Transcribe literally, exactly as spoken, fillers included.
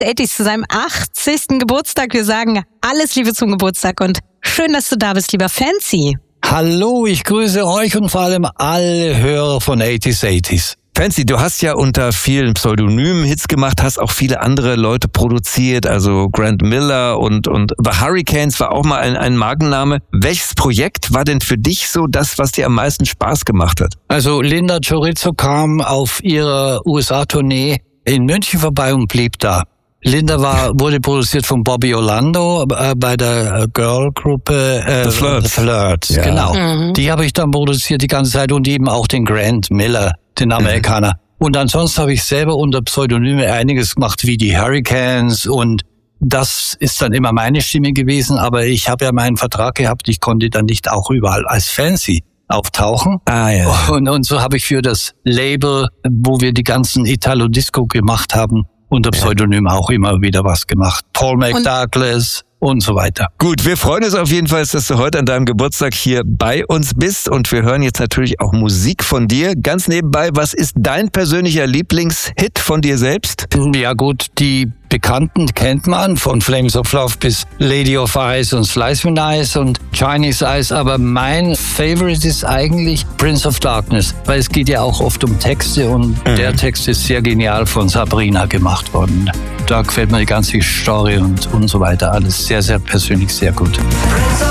achtzig zu seinem achtzigsten Geburtstag. Wir sagen alles Liebe zum Geburtstag und schön, dass du da bist, lieber Fancy. Hallo, ich grüße euch und vor allem alle Hörer von achtziger achtziger. Fancy, du hast ja unter vielen Pseudonymen Hits gemacht, hast auch viele andere Leute produziert, also Grant Miller und und The Hurricanes war auch mal ein, ein Markenname. Welches Projekt war denn für dich so das, was dir am meisten Spaß gemacht hat? Also Linda Chorizo kam auf ihrer U S A-Tournee in München vorbei und blieb da. Linda war, wurde produziert von Bobby Orlando äh, bei der Girl-Gruppe äh, The Flirts. The Flirts, Ja. genau. Mhm. Die habe ich dann produziert die ganze Zeit und eben auch den Grant Miller, den Amerikaner. Mhm. Und ansonsten habe ich selber unter Pseudonyme einiges gemacht, wie die Hurricanes, und das ist dann immer meine Stimme gewesen, aber ich habe ja meinen Vertrag gehabt, ich konnte dann nicht auch überall als Fancy auftauchen. Ah ja. Und, und so habe ich für das Label, wo wir die ganzen Italo-Disco gemacht haben, unter Pseudonym auch immer wieder was gemacht. Paul McDouglas und so weiter. Gut, wir freuen uns auf jeden Fall, dass du heute an deinem Geburtstag hier bei uns bist und wir hören jetzt natürlich auch Musik von dir. Ganz nebenbei, was ist dein persönlicher Lieblingshit von dir selbst? Ja gut, die Bekannten kennt man, von Flames of Love bis Lady of Ice und Slice Me Nice und Chinese Eyes, aber mein Favorite ist eigentlich Prince of Darkness, weil es geht ja auch oft um Texte und mhm. der Text ist sehr genial von Sabrina gemacht worden. Da gefällt mir die ganze Story und, und so weiter, alles sehr, sehr persönlich, sehr gut.